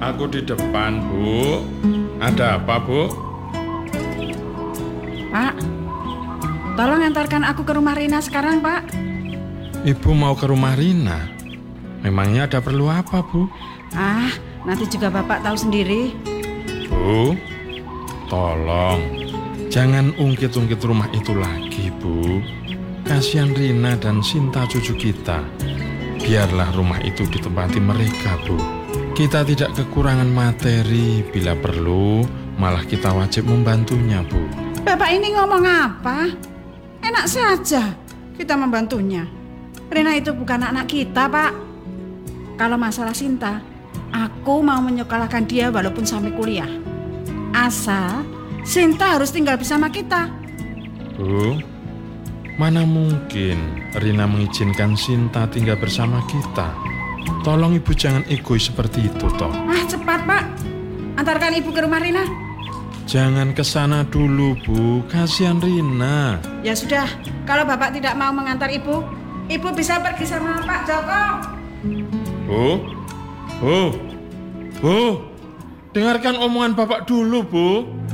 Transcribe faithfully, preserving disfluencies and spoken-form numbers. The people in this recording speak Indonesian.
aku di depan, Bu. Ada apa, Bu? Pak, tolong antarkan aku ke rumah Rina sekarang, Pak. Ibu mau ke rumah Rina? Memangnya ada perlu apa, Bu? Ah, nanti juga Bapak tahu sendiri. Bu, tolong jangan ungkit-ungkit rumah itu lagi, Bu. Kasihan Rina dan Sinta cucu kita. Biarlah rumah itu ditempati mereka, Bu. Kita tidak kekurangan materi. Bila perlu, malah kita wajib membantunya, Bu. Bapak ini ngomong apa? Enak saja kita membantunya. Rina itu bukan anak kita, Pak. Kalau masalah Sinta, aku mau menyekolahkan dia walaupun sampai kuliah. Asal Sinta harus tinggal bersama kita. Bu, mana mungkin Rina mengizinkan Sinta tinggal bersama kita? Tolong Ibu jangan egois seperti itu, toh. Ah, cepat, Pak. Antarkan Ibu ke rumah Rina. Jangan ke sana dulu, Bu. Kasihan Rina. Ya sudah, kalau Bapak tidak mau mengantar Ibu, Ibu bisa pergi sama Pak Joko. Bu, Bu, Bu, dengarkan omongan Bapak dulu, Bu.